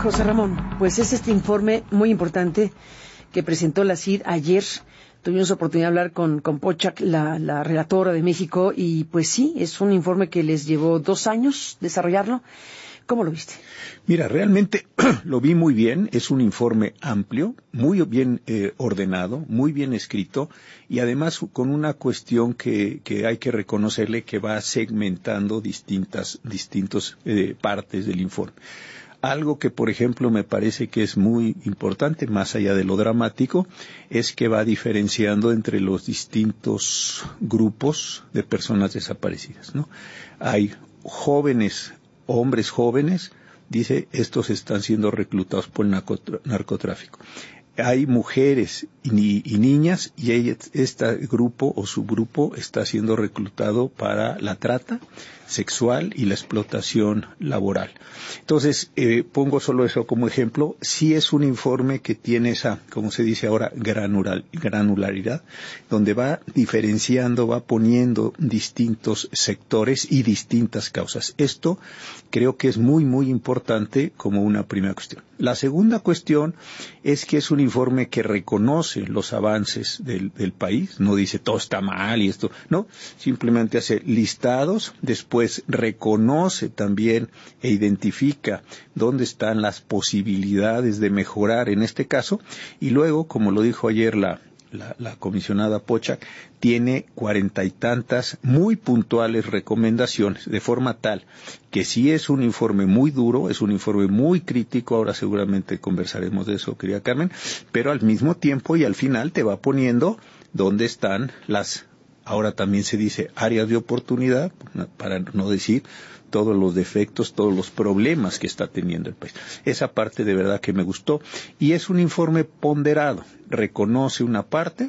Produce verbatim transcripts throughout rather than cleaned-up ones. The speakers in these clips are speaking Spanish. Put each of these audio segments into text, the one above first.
José Ramón, pues es este informe muy importante que presentó la C I D ayer. Tuvimos oportunidad de hablar con, con Pochak, la, la relatora de México, y pues sí, es un informe que les llevó dos años desarrollarlo. ¿Cómo lo viste? Mira, realmente lo vi muy bien. Es un informe amplio, muy bien eh, ordenado, muy bien escrito, y además con una cuestión que, que hay que reconocerle, que va segmentando distintas, distintos eh, partes del informe. Algo que, por ejemplo, me parece que es muy importante, más allá de lo dramático, es que va diferenciando entre los distintos grupos de personas desaparecidas, ¿no? Hay jóvenes, hombres jóvenes, dice, estos están siendo reclutados por el narcotráfico. Hay mujeres y, y niñas, y este grupo o subgrupo está siendo reclutado para la trata sexual y la explotación laboral. Entonces, eh, pongo solo eso como ejemplo. Sí es un informe que tiene esa, como se dice ahora, granular, granularidad, donde va diferenciando, va poniendo distintos sectores y distintas causas. Esto creo que es muy, muy importante como una primera cuestión. La segunda cuestión es que es un informe que reconoce los avances del, del país, no dice todo está mal y esto, no, simplemente hace listados, después reconoce también e identifica dónde están las posibilidades de mejorar en este caso, y luego, como lo dijo ayer la La, la comisionada Pochak, tiene cuarenta y tantas muy puntuales recomendaciones, de forma tal que sí es un informe muy duro, es un informe muy crítico. Ahora seguramente conversaremos de eso, querida Carmen, pero al mismo tiempo y al final te va poniendo dónde están las, ahora también se dice, áreas de oportunidad, para no decir todos los defectos, todos los problemas que está teniendo el país. Esa parte de verdad que me gustó, y es un informe ponderado, reconoce una parte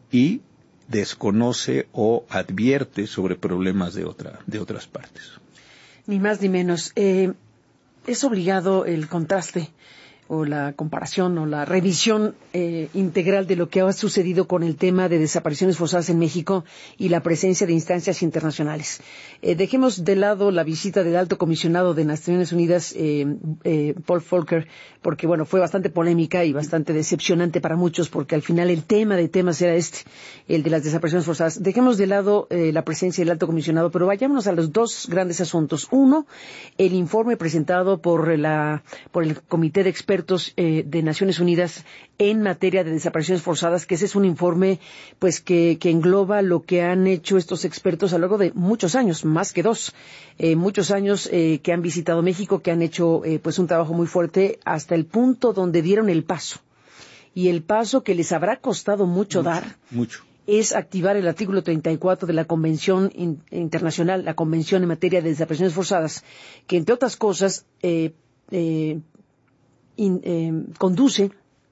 y desconoce o advierte sobre problemas de otra, de otras partes. Ni más ni menos. Eh, es obligado el contraste o la comparación o la revisión eh, integral de lo que ha sucedido con el tema de desapariciones forzadas en México y la presencia de instancias internacionales. Eh, dejemos de lado la visita del alto comisionado de Naciones Unidas, eh, eh, Paul Volcker, porque bueno, fue bastante polémica y bastante decepcionante para muchos, porque al final el tema de temas era este, el de las desapariciones forzadas. Dejemos de lado eh, la presencia del alto comisionado, pero vayámonos a los dos grandes asuntos. Uno, el informe presentado por la por el Comité de Expertos Eh, de Naciones Unidas en materia de desapariciones forzadas, que ese es un informe pues que, que engloba lo que han hecho estos expertos a lo largo de muchos años, más que dos, eh, muchos años eh, que han visitado México, que han hecho eh, pues un trabajo muy fuerte hasta el punto donde dieron el paso. Y el paso que les habrá costado mucho, mucho dar mucho. es activar el artículo treinta y cuatro de la Convención in, Internacional, la Convención en materia de desapariciones forzadas, que entre otras cosas eh, eh, In, eh, conduce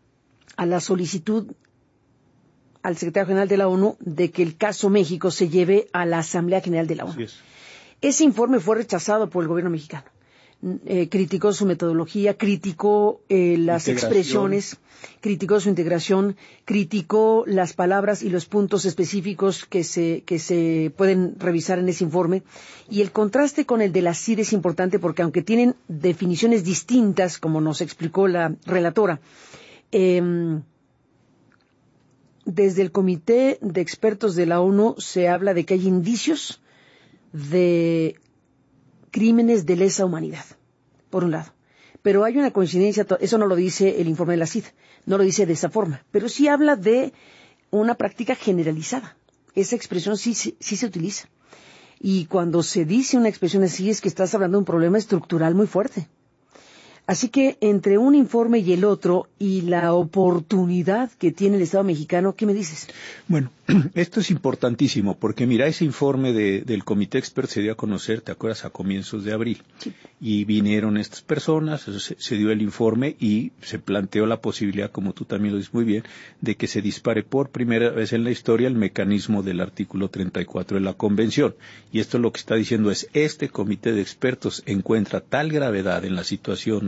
a la solicitud al secretario general de la ONU de que el caso México se lleve a la Asamblea General de la ONU. Es. Ese informe fue rechazado por el gobierno mexicano. Eh, criticó su metodología, criticó eh, las expresiones, criticó su integración, criticó las palabras y los puntos específicos que se, que se pueden revisar en ese informe. Y el contraste con el de la C I D es importante porque aunque tienen definiciones distintas, como nos explicó la relatora, eh, desde el Comité de Expertos de la ONU se habla de que hay indicios de crímenes de lesa humanidad, por un lado. Pero hay una coincidencia, eso no lo dice el informe de la C I D, no lo dice de esa forma, pero sí habla de una práctica generalizada. Esa expresión sí, sí, sí se utiliza. Y cuando se dice una expresión así es que estás hablando de un problema estructural muy fuerte. Así que entre un informe y el otro, y la oportunidad que tiene el Estado mexicano, ¿qué me dices? Bueno, esto es importantísimo, porque mira, ese informe de, del Comité Expert se dio a conocer, ¿te acuerdas?, a comienzos de abril. Sí. Y vinieron estas personas, se, se dio el informe y se planteó la posibilidad, como tú también lo dices muy bien, de que se dispare por primera vez en la historia el mecanismo del artículo treinta y cuatro de la Convención. Y esto lo que está diciendo es, este Comité de Expertos encuentra tal gravedad en la situación de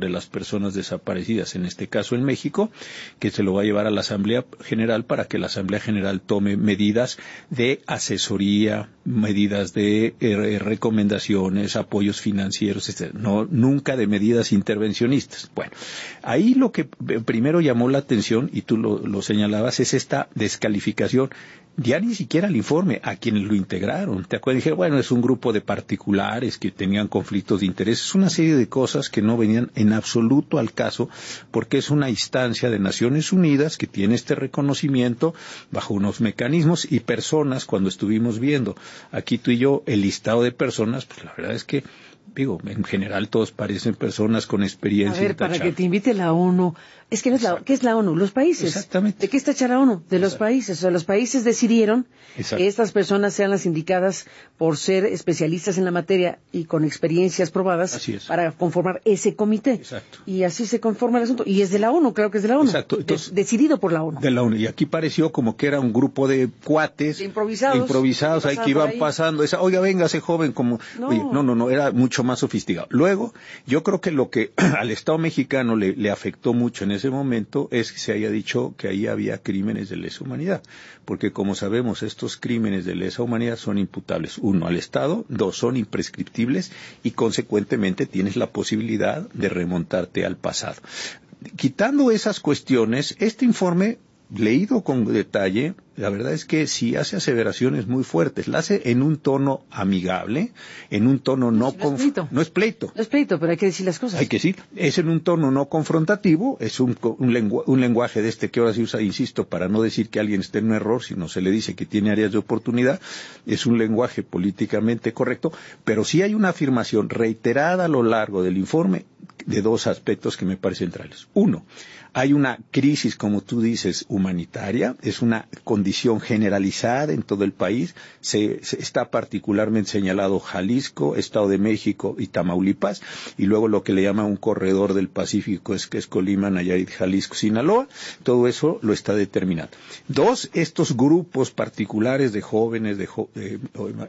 sobre las personas desaparecidas, en este caso en México, que se lo va a llevar a la Asamblea General para que la Asamblea General tome medidas de asesoría, medidas de eh, recomendaciones, apoyos financieros, etcétera. No, nunca de medidas intervencionistas. Bueno, ahí lo que primero llamó la atención, y tú lo, lo señalabas, es esta descalificación. Ya ni siquiera el informe, a quienes lo integraron. ¿Te acuerdas? Dije, bueno, es un grupo de particulares que tenían conflictos de interés. Es una serie de cosas que no venían en absoluto al caso, porque es una instancia de Naciones Unidas que tiene este reconocimiento bajo unos mecanismos y personas. Cuando estuvimos viendo aquí tú y yo el listado de personas, pues la verdad es que, digo, en general todos parecen personas con experiencia. A ver, para que te invite la ONU. Es que no es la, ¿qué es la ONU? Los países. Exactamente. ¿De qué está hecha la ONU? De los Exacto. países. O sea, los países decidieron Exacto. que estas personas sean las indicadas por ser especialistas en la materia y con experiencias probadas. Así es. Para conformar ese comité. Exacto. Y así se conforma el asunto. Y es de la ONU, claro que es de la ONU. Exacto. Entonces, de, decidido por la ONU. De la ONU. Y aquí pareció como que era un grupo de cuates. De improvisados. Improvisados, ahí que iban pasando. Esa, oiga, véngase joven, como. No. Oye, no, no, no, era mucho más sofisticado. Luego, yo creo que lo que al Estado mexicano le, le afectó mucho en ese momento es que se haya dicho que ahí había crímenes de lesa humanidad, porque como sabemos, estos crímenes de lesa humanidad son imputables, uno, al Estado, dos, son imprescriptibles y consecuentemente tienes la posibilidad de remontarte al pasado. Quitando esas cuestiones, este informe, leído con detalle, la verdad es que sí hace aseveraciones muy fuertes. La hace en un tono amigable, en un tono no... No, no, es pleito. no es pleito. No es pleito, pero hay que decir las cosas. Hay que decir, es en un tono no confrontativo, es un, un, lengu un lenguaje de este que ahora se usa, insisto, para no decir que alguien esté en un error, sino se le dice que tiene áreas de oportunidad. Es un lenguaje políticamente correcto, pero sí hay una afirmación reiterada a lo largo del informe de dos aspectos que me parecen centrales. Uno, hay una crisis, como tú dices, humanitaria, es una condición generalizada en todo el país, se, se está particularmente señalado Jalisco, Estado de México y Tamaulipas, y luego lo que le llama un corredor del Pacífico, es que es Colima, Nayarit, Jalisco, Sinaloa, todo eso lo está determinando. Dos, estos grupos particulares de jóvenes, de jo eh,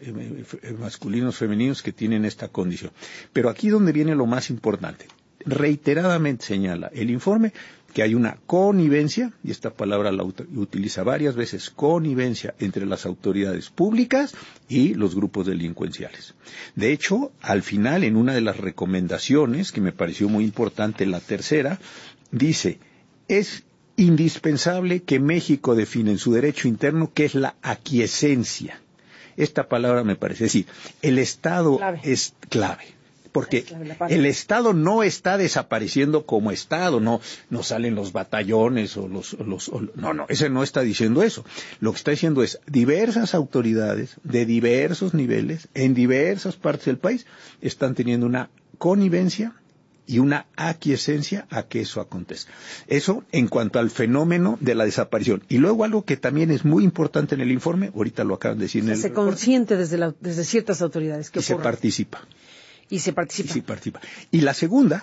eh, masculinos, femeninos, que tienen esta condición. Pero aquí donde viene lo más importante, reiteradamente señala el informe que hay una connivencia, y esta palabra la utiliza varias veces, connivencia entre las autoridades públicas y los grupos delincuenciales. De hecho, al final, en una de las recomendaciones, que me pareció muy importante, la tercera, dice, es indispensable que México define en su derecho interno qué es la aquiescencia. Esta palabra me parece, es decir, el Estado clave. es clave. Porque el Estado no está desapareciendo como Estado, no, no salen los batallones o los, o los o, no, no, ese no está diciendo eso. Lo que está diciendo es diversas autoridades de diversos niveles, en diversas partes del país, están teniendo una connivencia y una aquiescencia a que eso acontezca. Eso en cuanto al fenómeno de la desaparición. Y luego algo que también es muy importante en el informe, ahorita lo acaban de decir en el se reporte, consiente desde, la, desde ciertas autoridades que y se participa. Y se participa. Y se participa. Y la segunda,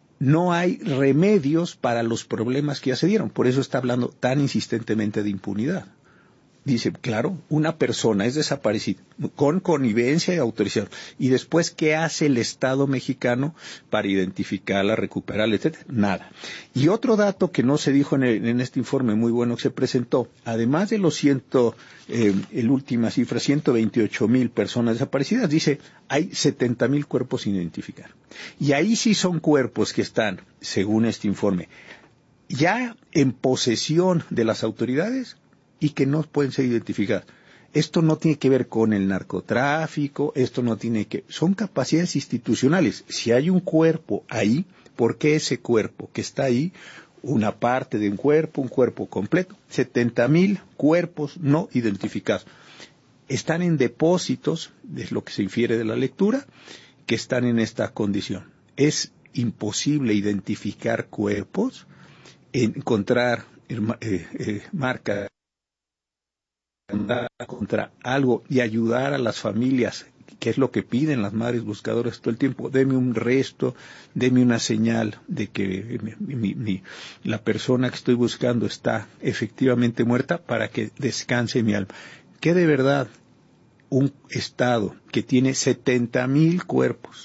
no hay remedios para los problemas que ya se dieron. Por eso está hablando tan insistentemente de impunidad. Dice, claro, una persona es desaparecida con connivencia y autorización. Y después, ¿qué hace el Estado mexicano para identificarla, recuperarla, etcétera? Nada. Y otro dato que no se dijo en, el, en este informe muy bueno que se presentó, además de los ciento, eh, el última cifra, ciento veintiocho mil personas desaparecidas, dice, hay setenta mil cuerpos sin identificar. Y ahí sí son cuerpos que están, según este informe, ya en posesión de las autoridades y que no pueden ser identificadas. Esto no tiene que ver con el narcotráfico, esto no tiene que... Son capacidades institucionales. Si hay un cuerpo ahí, ¿por qué ese cuerpo que está ahí, una parte de un cuerpo, un cuerpo completo, setenta mil cuerpos no identificados? Están en depósitos, es lo que se infiere de la lectura, que están en esta condición. Es imposible identificar cuerpos, encontrar eh, eh, marcas contra algo y ayudar a las familias, que es lo que piden las madres buscadoras todo el tiempo. Deme un resto, deme una señal de que mi, mi, mi, la persona que estoy buscando está efectivamente muerta para que descanse mi alma. Que de verdad un Estado que tiene setenta mil cuerpos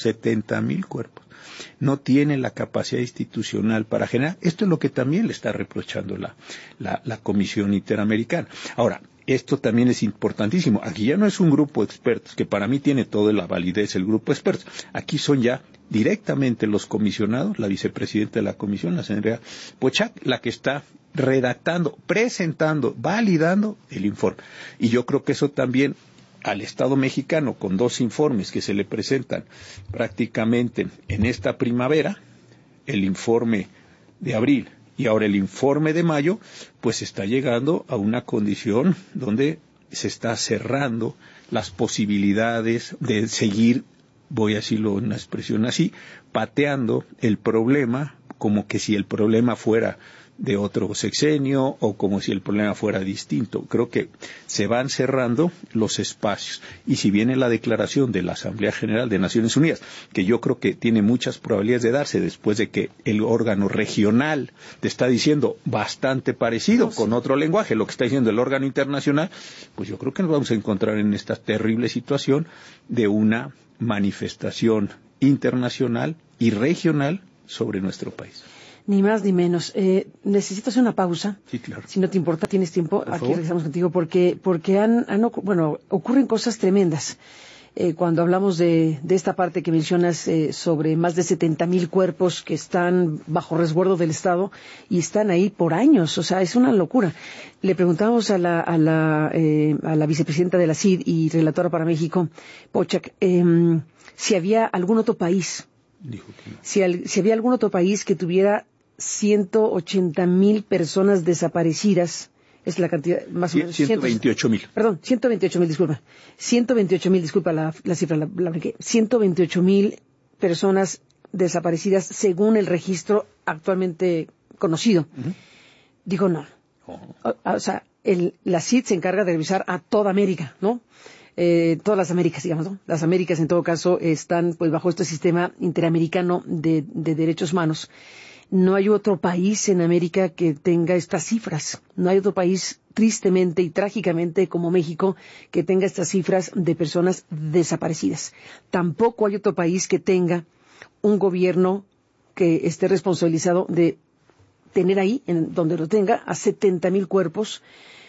setenta mil cuerpos. No tiene la capacidad institucional para generar. Esto es lo que también le está reprochando la, la, la Comisión Interamericana. Ahora, esto también es importantísimo. Aquí ya no es un grupo de expertos, que para mí tiene toda la validez el grupo de expertos. Aquí son ya directamente los comisionados, la vicepresidenta de la comisión, la señora Pochac, la que está redactando, presentando, validando el informe. Y yo creo que eso también al Estado mexicano, con dos informes que se le presentan prácticamente en esta primavera, el informe de abril y ahora el informe de mayo, pues está llegando a una condición donde se está cerrando las posibilidades de seguir, voy a decirlo en una expresión así, pateando el problema como que si el problema fuera de otro sexenio o como si el problema fuera distinto. Creo que se van cerrando los espacios. Y si viene la declaración de la Asamblea General de Naciones Unidas, que yo creo que tiene muchas probabilidades de darse después de que el órgano regional te está diciendo bastante parecido no, sí. con otro lenguaje, lo que está diciendo el órgano internacional, pues yo creo que nos vamos a encontrar en esta terrible situación de una manifestación internacional y regional sobre nuestro país. Ni más ni menos. Eh, necesito hacer una pausa. Sí, claro. Si no te importa, tienes tiempo. Por Aquí favor. regresamos contigo porque porque han, han bueno ocurren cosas tremendas. Eh, cuando hablamos de, de esta parte que mencionas eh, sobre más de setenta mil cuerpos que están bajo resguardo del Estado y están ahí por años, o sea, es una locura. Le preguntamos a la a la eh, a la vicepresidenta de la C I D y relatora para México, Pochac, eh, si había algún otro país. Dijo que no. Si, al, si había algún otro país que tuviera ciento ochenta mil personas desaparecidas, es la cantidad más o menos. ciento veintiocho mil. Perdón, ciento veintiocho mil, disculpa. ciento veintiocho mil, disculpa la, la cifra, la, la brinqué. ciento veintiocho mil personas desaparecidas según el registro actualmente conocido. Uh-huh. Dijo no. Uh-huh. O, o sea, el, la C I D se encarga de revisar a toda América, ¿no? Eh, todas las Américas, digamos, ¿no? Las Américas, en todo caso, están pues bajo este sistema interamericano de, de derechos humanos. No hay otro país en América que tenga estas cifras. No hay otro país, tristemente y trágicamente, como México, que tenga estas cifras de personas desaparecidas. Tampoco hay otro país que tenga un gobierno que esté responsabilizado de tener ahí, en donde lo tenga, a setenta mil cuerpos.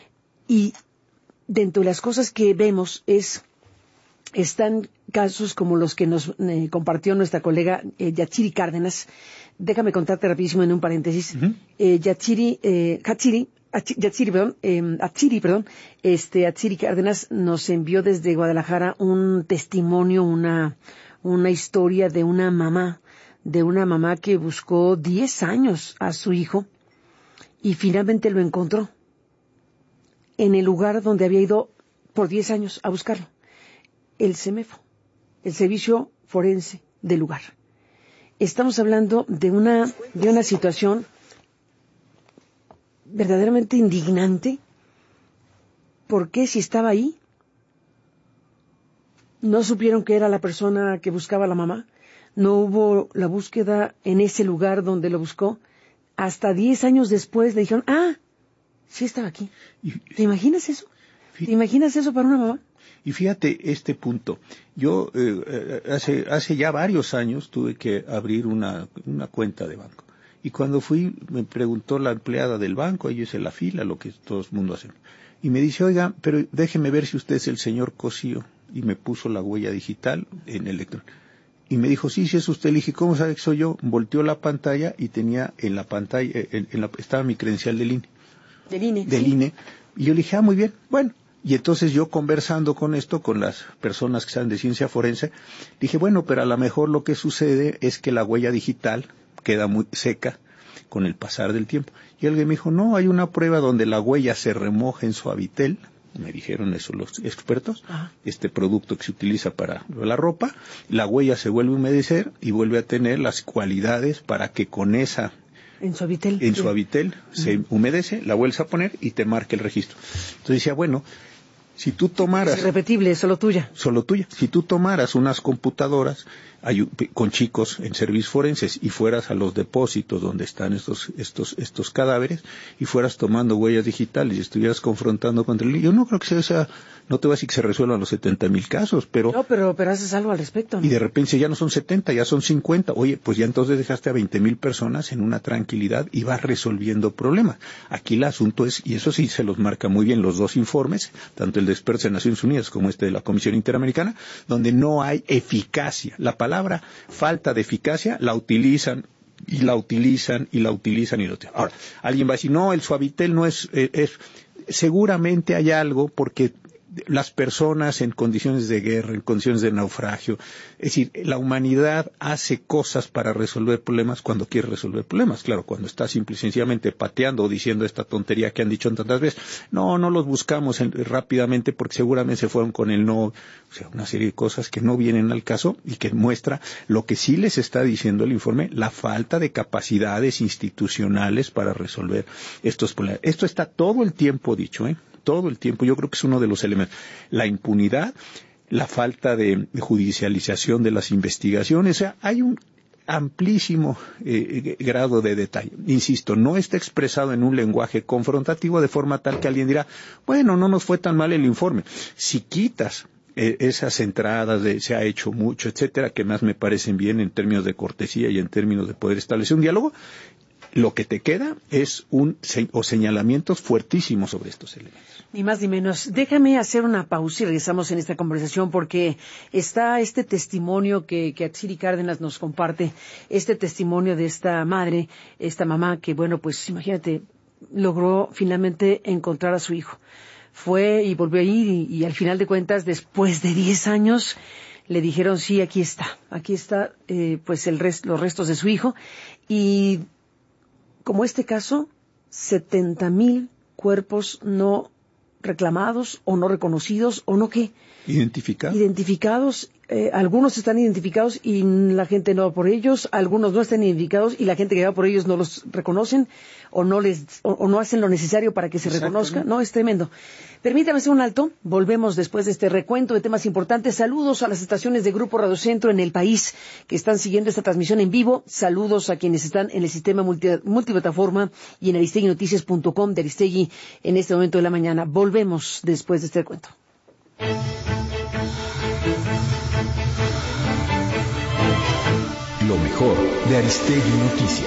Y dentro de las cosas que vemos es, están casos como los que nos eh, compartió nuestra colega eh, Yachiri Cárdenas. Déjame contarte rapidísimo en un paréntesis. Uh-huh. eh, Yachiri, eh, Hachiri, Ach, Yachiri, perdón, eh, Achiri, perdón, este, Achiri Cárdenas nos envió desde Guadalajara un testimonio, una, una historia de una mamá, de una mamá que buscó diez años a su hijo y finalmente lo encontró en el lugar donde había ido por diez años a buscarlo. El CEMEFO, el Servicio Forense del lugar. Estamos hablando de una, de una situación verdaderamente indignante. ¿Por qué si estaba ahí? ¿No supieron que era la persona que buscaba a la mamá? ¿No hubo la búsqueda en ese lugar donde lo buscó? Hasta diez años después le dijeron, ah, sí estaba aquí. ¿Te imaginas eso? ¿Te imaginas eso para una mamá? Y fíjate este punto. Yo eh, hace hace ya varios años tuve que abrir una una cuenta de banco. Y cuando fui, me preguntó la empleada del banco, yo hice la fila, lo que todo el mundo hace. Y me dice, oiga, pero déjeme ver si usted es el señor Cosío. Y me puso la huella digital en electrónico. Y me dijo, sí, sí es usted. Le dije, ¿cómo sabe que soy yo? Volteó la pantalla y tenía en la pantalla, en, en la, estaba mi credencial del I N E. Del I N E. Del sí. I N E. Y yo le dije, ah, muy bien, bueno. Y entonces yo conversando con esto, con las personas que saben de ciencia forense, dije, bueno, pero a lo mejor lo que sucede es que la huella digital queda muy seca con el pasar del tiempo. Y alguien me dijo, no, hay una prueba donde la huella se remoja en Suavitel, me dijeron eso los expertos, Ajá. este producto que se utiliza para la ropa, la huella se vuelve a humedecer y vuelve a tener las cualidades para que con esa... En Suavitel. En Suavitel sí. se humedece, la vuelves a poner y te marca el registro. Entonces decía, bueno, Si tú tomaras... Es irrepetible, solo tuya. Solo tuya. Si tú tomaras unas computadoras hay, con chicos en servicios forenses y fueras a los depósitos donde están estos estos estos cadáveres y fueras tomando huellas digitales y estuvieras confrontando contra el... Yo no creo que sea esa... No te voy a decir que se resuelvan los setenta mil casos, pero... No, pero, pero haces algo al respecto, ¿no? Y de repente ya no son setenta, ya son cincuenta. Oye, pues ya entonces dejaste a veinte mil personas en una tranquilidad y vas resolviendo problemas. Aquí el asunto es, y eso sí se los marca muy bien los dos informes, tanto el de expertos de Naciones Unidas como este de la Comisión Interamericana, donde no hay eficacia. La palabra falta de eficacia la utilizan y la utilizan y la utilizan y la utilizan. Ahora, alguien va a decir, no, el Suavitel no es... es, es seguramente hay algo porque... las personas en condiciones de guerra, en condiciones de naufragio. Es decir, la humanidad hace cosas para resolver problemas cuando quiere resolver problemas. Claro, cuando está simple y sencillamente pateando o diciendo esta tontería que han dicho tantas veces, no, no los buscamos en, rápidamente porque seguramente se fueron con el no, o sea, una serie de cosas que no vienen al caso y que muestra lo que sí les está diciendo el informe, la falta de capacidades institucionales para resolver estos problemas. Esto está todo el tiempo dicho, ¿eh? Todo el tiempo, yo creo que es uno de los elementos. La impunidad, la falta de judicialización de las investigaciones, o sea, hay un amplísimo eh, grado de detalle. Insisto, no está expresado en un lenguaje confrontativo de forma tal que alguien dirá, bueno, no nos fue tan mal el informe. Si quitas eh, esas entradas de se ha hecho mucho, etcétera, que más me parecen bien en términos de cortesía y en términos de poder establecer un diálogo, lo que te queda es un o señalamientos fuertísimos sobre estos elementos. Ni más ni menos. Déjame hacer una pausa y regresamos en esta conversación porque está este testimonio que, que Atsiri Cárdenas nos comparte, este testimonio de esta madre, esta mamá que, bueno, pues imagínate, logró finalmente encontrar a su hijo. Fue y volvió a ir y, y al final de cuentas, después de diez años, le dijeron, sí, aquí está, aquí está, eh, pues el rest, los restos de su hijo. Y como este caso, setenta mil cuerpos no reclamados o no reconocidos o no qué. Identificados. Identificados. Eh, algunos están identificados y la gente no va por ellos, algunos no están identificados y la gente que va por ellos no los reconocen o no les o, o no hacen lo necesario para que se reconozca. No, es tremendo. Permítame hacer un alto, volvemos después de este recuento de temas importantes. Saludos a las estaciones de Grupo Radio Centro en el país que están siguiendo esta transmisión en vivo. Saludos a quienes están en el sistema multi, multiplataforma y en aristegui noticias punto com de Aristegui en este momento de la mañana. Volvemos después de este recuento. Lo mejor de Aristegui Noticias.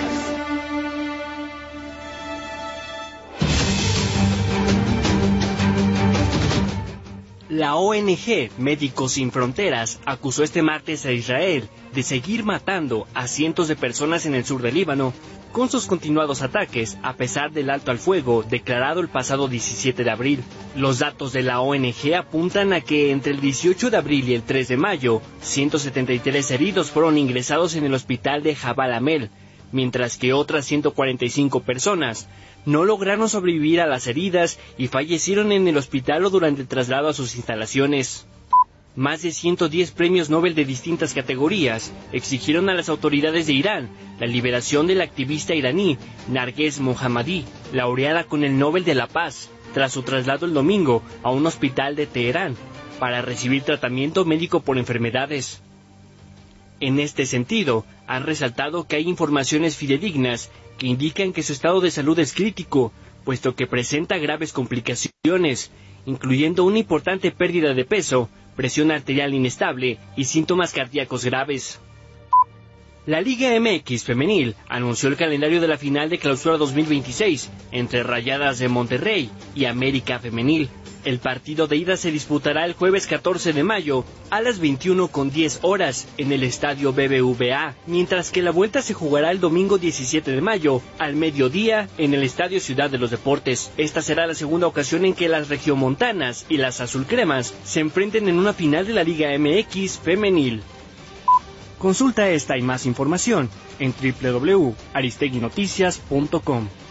La O N G Médicos Sin Fronteras acusó este martes a Israel de seguir matando a cientos de personas en el sur del Líbano con sus continuados ataques a pesar del alto al fuego declarado el pasado diecisiete de abril. Los datos de la O N G apuntan a que entre el dieciocho de abril y el tres de mayo, ciento setenta y tres heridos fueron ingresados en el hospital de Jabal Amel, mientras que otras ciento cuarenta y cinco personas no lograron sobrevivir a las heridas y fallecieron en el hospital o durante el traslado a sus instalaciones. Más de ciento diez premios Nobel de distintas categorías exigieron a las autoridades de Irán la liberación del activista iraní Narges Mohammadi, laureada con el Nobel de la Paz, tras su traslado el domingo a un hospital de Teherán para recibir tratamiento médico por enfermedades. En este sentido, han resaltado que hay informaciones fidedignas que indican que su estado de salud es crítico, puesto que presenta graves complicaciones, incluyendo una importante pérdida de peso, presión arterial inestable y síntomas cardíacos graves. La Liga M X Femenil anunció el calendario de la final de Clausura dos mil veintiséis entre Rayadas de Monterrey y América Femenil. El partido de ida se disputará el jueves catorce de mayo a las veintiuna con diez horas en el estadio B B V A, mientras que la vuelta se jugará el domingo diecisiete de mayo al mediodía en el estadio Ciudad de los Deportes. Esta será la segunda ocasión en que las regiomontanas y las azulcremas se enfrenten en una final de la Liga M X Femenil. Consulta esta y más información en doble u doble u doble u punto aristegui noticias punto com.